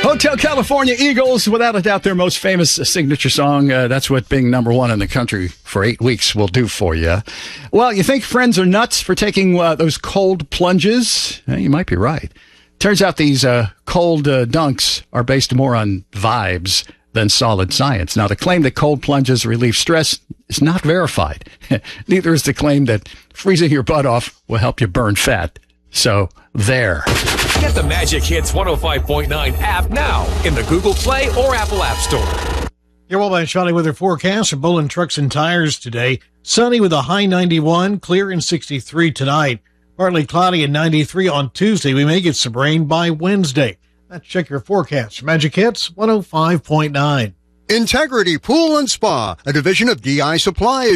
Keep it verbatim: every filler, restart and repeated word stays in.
Hotel California Eagles, without a doubt, their most famous signature song. Uh, that's what being number one in the country for eight weeks will do for you. Well, you think friends are nuts for taking uh, those cold plunges? Eh, you might be right. Turns out these uh, cold uh, dunks are based more on vibes than solid science. Now, the claim that cold plunges relieve stress is not verified. Neither is the claim that freezing your butt off will help you burn fat. So, there. Get the Magic Hits one oh five point nine app now in the Google Play or Apple App Store. Your well by Shoddy weather forecast for Bullen Trucks and Tires today. Sunny with a high ninety-one, clear and sixty-three tonight. Partly cloudy at ninety-three on Tuesday. We may get some rain by Wednesday. Let's check your forecast. Magic Hits one oh five point nine. Integrity Pool and Spa, a division of D I Supply, is